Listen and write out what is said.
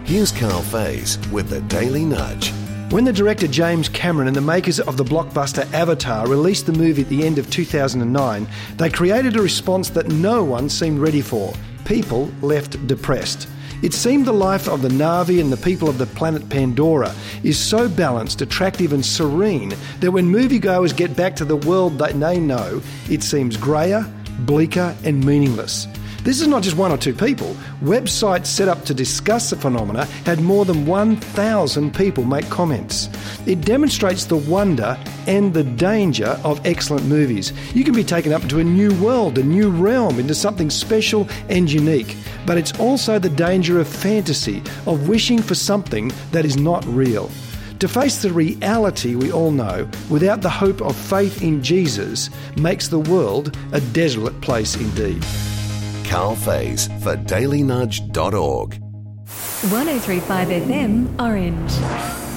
Here's Carl Faze with the Daily Nudge. When the director James Cameron and the makers of the blockbuster Avatar released the movie at the end of 2009, they created a response that no one seemed ready for. People left depressed. It seemed the life of the Na'vi and the people of the planet Pandora is so balanced, attractive and serene that when moviegoers get back to the world that they know, it seems greyer, bleaker and meaningless. This is not just one or two people. Websites set up to discuss the phenomena had more than 1,000 people make comments. It demonstrates the wonder and the danger of excellent movies. You can be taken up into a new world, a new realm, into something special and unique. But it's also the danger of fantasy, of wishing for something that is not real. To face the reality we all know, without the hope of faith in Jesus, makes the world a desolate place indeed. Carl Faze for dailynudge.org. 103.5 FM Orange.